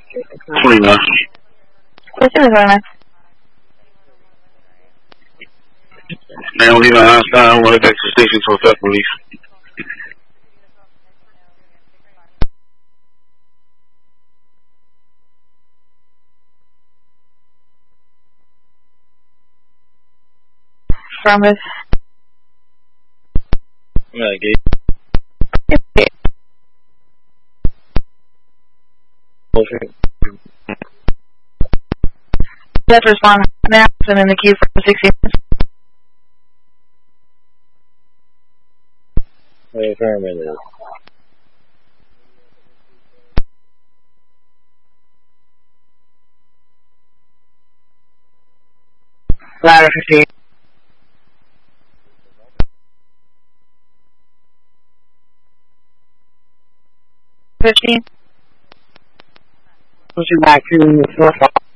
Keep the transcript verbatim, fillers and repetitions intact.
twenty-nine. What's your name? Now, Levi Einstein, one of the stations for Fed Police. Promise. Yeah, gate. Bullshit. Let's respond now. I'm in the queue for sixty minutes. Wait for a minute. Ladder fifteen. Fifteen. Pushing back to the fourth.